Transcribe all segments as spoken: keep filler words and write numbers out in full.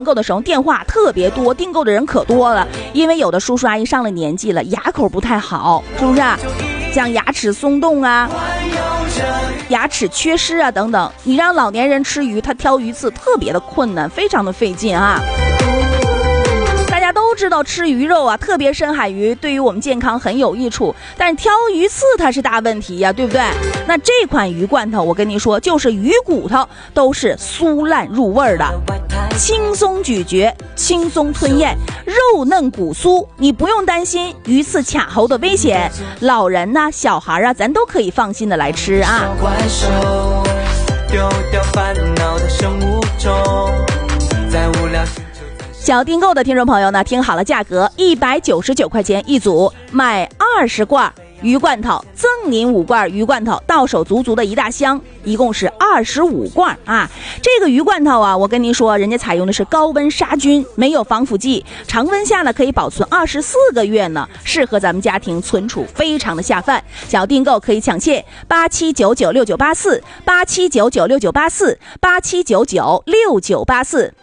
购的时候电话特别多，订购的人可多了，因为有的叔叔阿姨上了年纪了，牙口不太好，是不是啊？像牙齿松动啊，牙齿缺失啊等等，你让老年人吃鱼，他挑鱼刺特别的困难，非常的费劲啊。大家都知道吃鱼肉啊，特别深海鱼对于我们健康很有益处，但是挑鱼刺它是大问题呀、啊，对不对？那这款鱼罐头我跟你说，就是鱼骨头都是酥烂入味的，轻松咀嚼，轻松吞咽，肉嫩骨酥，你不用担心鱼刺卡喉的危险，老人呐、啊、小孩啊咱都可以放心的来吃啊。丢掉烦恼的生物钟，在无聊想要订购的听众朋友呢，听好了价格，一百九十九块钱一组，买二十罐鱼罐头，赠您五罐鱼罐头，到手足足的一大箱，一共是二十五罐啊！这个鱼罐头啊，我跟您说，人家采用的是高温杀菌，没有防腐剂，常温下呢可以保存二十四个月呢，适合咱们家庭存储，非常的下饭。想要订购可以抢现八七九九六九八四八七九九六九八四八七九九六九八四。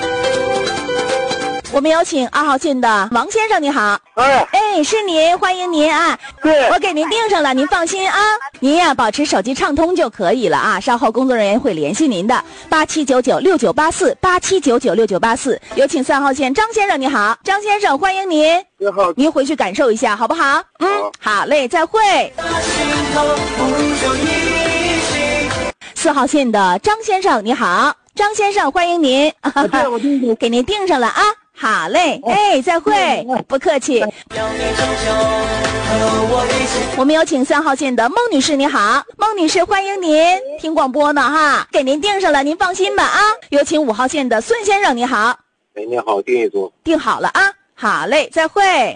我们有请二号线的王先生，你好。 哎， 哎，是您，欢迎您啊！ 对， 我给您订上了，您放心啊。您呀、啊，保持手机畅通就可以了啊。稍后工作人员会联系您的，八七九九六九八四八七九九六九八四。有请三号线张先生，你好，张先生，欢迎您。 你好， 您回去感受一下，好不好？嗯，好嘞，再会。四号线的张先生，你好，张先生，欢迎您。 对，我听听， 给您订上了啊。好嘞，哎，再会，不客气。我们有请三号线的孟女士，你好，孟女士，欢迎您，听广播呢哈，给您订上了，您放心吧啊。有请五号线的孙先生，你好。 哎，你好，订一组。 订好了啊，好嘞，再会。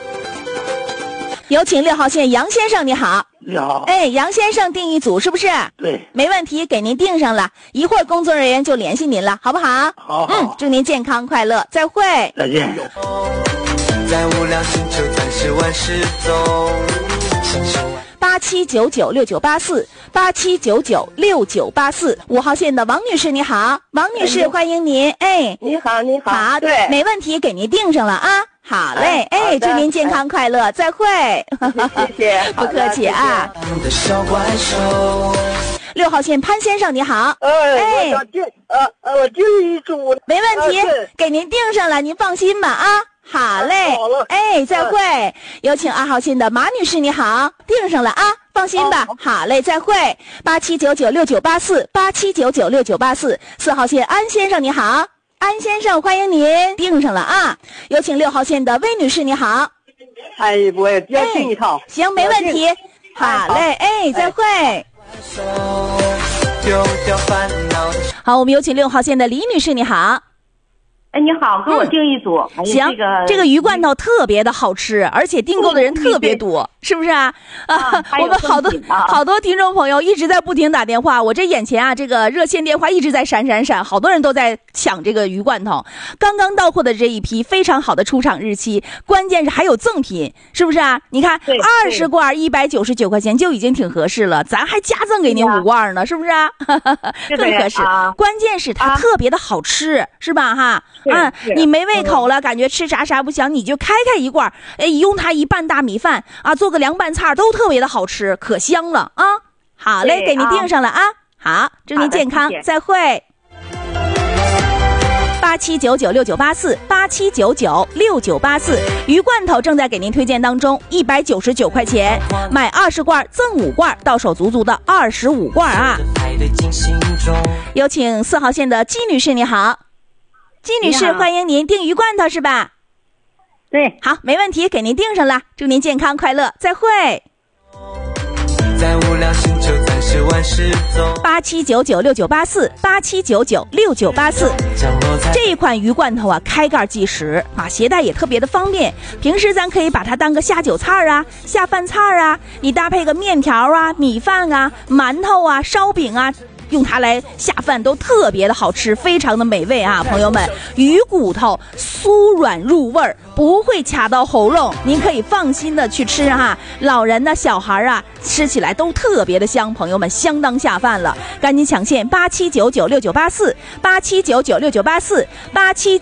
有请六号线杨先生，你好。 你好。 哎，杨先生订一组是不是？ 对， 没问题，给您订上了，一会儿工作人员就联系您了，好不好？ 好， 嗯，祝您健康快乐，再会。 再见。在无聊星球暂时万事中。 八七九九六九八四八七九九六九八四。五号线的王女士，你好，王女士，欢迎您。哎， 你好，你好。 好， 对， 没问题，给您订上了啊。好嘞，哎，哎祝您健康快乐，再会。 谢谢， 不客气啊。六号线潘先生，你好。 哎，我想订，呃呃，我订一组。 没问题，给您订上了，您放心吧啊。好嘞， 好了， 哎，再会。有请二号线的马女士，你好，订上了啊，放心吧。好嘞，再会。八七九九六九八四八七九九六九八四。四号线安先生，你好，安先生，欢迎您，订上了啊。有请六号线的魏女士，你好。 哎，我也要订一套。 哎、行，没问题。好嘞，哎，再会。好，我们有请六号线的李女士，你好。 哎，你好，给我订一组。 嗯、行、 这个， 这个鱼罐头特别的好吃，而且订购的人特别多，是不是啊？啊，我们好多、啊、好多听众朋友一直在不停打电话，我这眼前啊，这个热线电话一直在闪闪闪，好多人都在抢这个鱼罐头。刚刚到货的这一批非常好的出厂日期，关键是还有赠品，是不是啊？你看，二十罐一百九十九块钱就已经挺合适了，咱还加赠给您五罐呢，是不是啊？更合适。 啊、 关键是它特别的好吃，啊、是吧？哈。嗯，你没胃口了，感觉吃啥啥不香，你就开开一罐，哎，用它一拌大米饭啊，做个凉拌菜都特别的好吃，可香了啊！好嘞，给您订上了啊！好，祝您健康，再会。八七九九六九八四八七九九六九八四，鱼罐头正在给您推荐当中，一百九十九块钱，买二十罐赠五罐，到手足足的二十五罐啊！有请四号线的季女士，你好。季女士，欢迎您订鱼罐头是吧？ 对， 好，没问题，给您订上了，祝您健康快乐，再会。在无聊星球暂时万事中。八七九九六九八四八七九九六九八四。这一款鱼罐头啊，开盖即食啊，携带也特别的方便。平时咱可以把它当个下酒菜啊、下饭菜啊，你搭配个面条啊、米饭啊、馒头啊、烧饼啊。 用它来下饭都特别的好吃，非常的美味啊，朋友们，鱼骨头酥软入味儿，不会卡到喉咙，您可以放心的去吃哈。老人呢，小孩啊，吃起来都特别的香，朋友们相当下饭了，赶紧抢线八七九九六九八四八七九九六九八四八七。